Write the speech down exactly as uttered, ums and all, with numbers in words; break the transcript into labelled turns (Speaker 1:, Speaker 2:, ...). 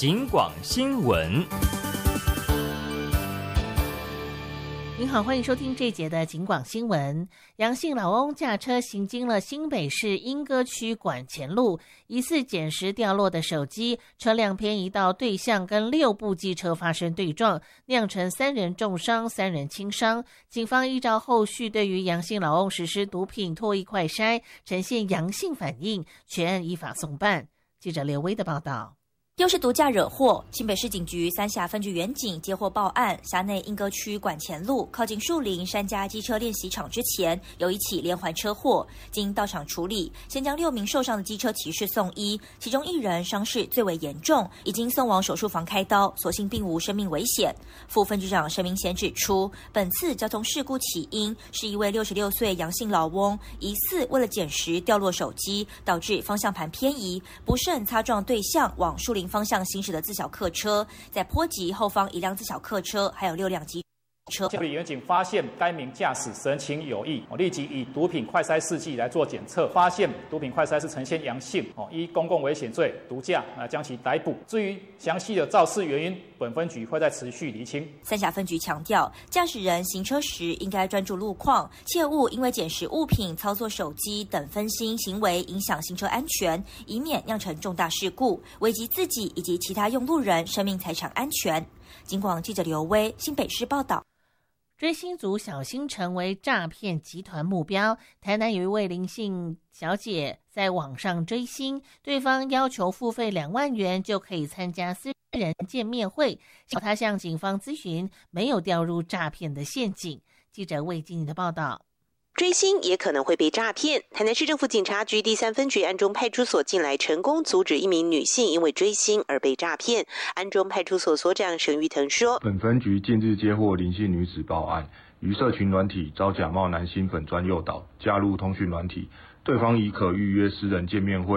Speaker 1: 警广新闻。
Speaker 2: 您好，欢迎收听这一节的警广新闻。杨姓老翁驾车行经了新北市莺歌区管前路，疑似捡拾掉落的手机，车辆偏移到对向，跟六部机车发生对撞，酿成三人重伤、三人轻伤。警方依照后续对于杨姓老翁实施毒品唾液快筛，呈现阳性反应，全案依法送办。记者刘威的报道。
Speaker 3: 又是毒驾惹祸，新北市警局三峡分局员警接获报案，辖内莺歌区管前路靠近树林山家机车练习场之前，有一起连环车祸，经到场处理，先将六名受伤的机车骑士送医，其中一人伤势最为严重，已经送往手术房开刀，所幸并无生命危险。副分局长沈明贤指出，本次交通事故起因是一位六十六岁杨姓老翁，疑似为了捡拾掉落手机，导致方向盘偏移，不慎擦撞对向往树林方向行驶的自小客车，在波及后方一辆自小客车，还有六辆机车。
Speaker 4: 处理员警发现该名驾驶神情有异，立即以毒品快筛试剂来做检测，发现毒品快筛是呈现阳性，依公共危险罪毒驾将其逮捕。至于详细的肇事原因，本分局会再持续厘清。
Speaker 3: 三峡分局强调，驾驶人行车时应该专注路况，切勿因为捡拾物品、操作手机等分心行为影响行车安全，以免酿成重大事故，危及自己以及其他用路人生命财产安全。警广记者刘威，新北市报道。
Speaker 2: 追星族小心成为诈骗集团目标。台南有一位林姓小姐在网上追星，对方要求付费两万元就可以参加私人见面会，她向警方咨询，没有掉入诈骗的陷阱。记者魏经理的报道。
Speaker 5: 追星也可能会被诈骗。台南市政府警察局第三分局安中派出所近来成功阻止一名女性因为追星而被诈骗。安中派出所所长沈玉腾说，
Speaker 6: 本分局近日接获林姓女子报案，于社群软体遭假冒男星粉专诱导，加入通讯软体，对方已可预约私人见面会。